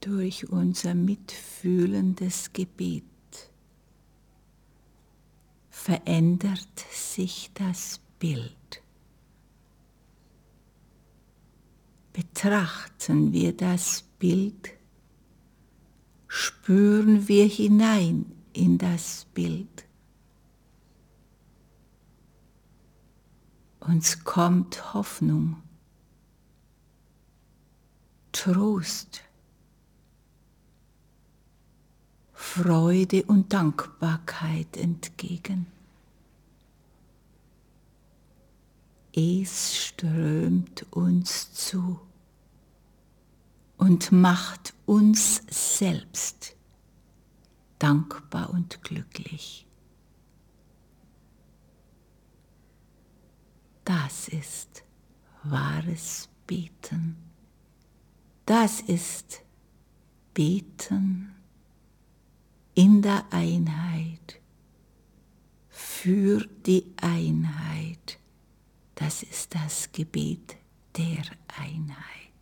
durch unser mitfühlendes Gebet verändert sich das Bild. Betrachten wir das Bild, spüren wir hinein in das Bild. Uns kommt Hoffnung, Trost, Freude und Dankbarkeit entgegen. Es strömt uns zu und macht uns selbst dankbar und glücklich. Das ist wahres Beten. Das ist Beten in der Einheit, für die Einheit. Das ist das Gebet der Einheit.